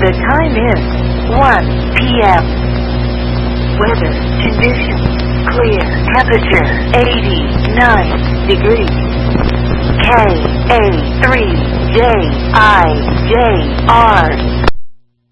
The time is 1 p.m. Weather conditions clear. Temperature 89 degrees. KA3JIJR